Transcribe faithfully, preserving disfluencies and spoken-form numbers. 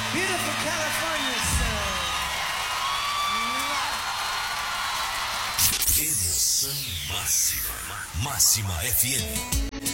Beautiful California sun. Emoção máxima. Máxima F M.